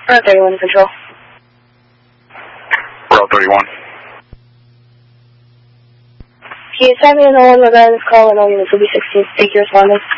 Route 31 Control. Route 31. Can you send me an 01 regarding this call and all units will be 16? Thank you, responding.